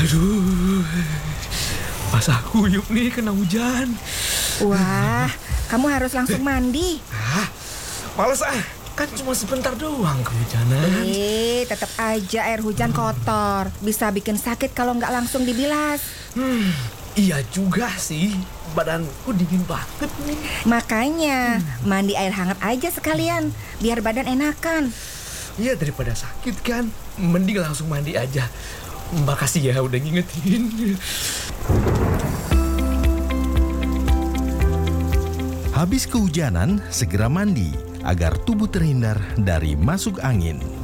Aduh, basah kuyup nih kena hujan. Wah, kamu harus langsung mandi. Males kan cuma sebentar doang kehujanan. Tetap aja air hujan kotor. Bisa bikin sakit kalau nggak langsung dibilas. Iya juga sih, badanku dingin banget nih. Makanya, mandi air hangat aja sekalian, biar badan enakan. Iya, daripada sakit kan, mending langsung mandi aja. Makasih ya udah ngingetin. Habis kehujanan, segera mandi agar tubuh terhindar dari masuk angin.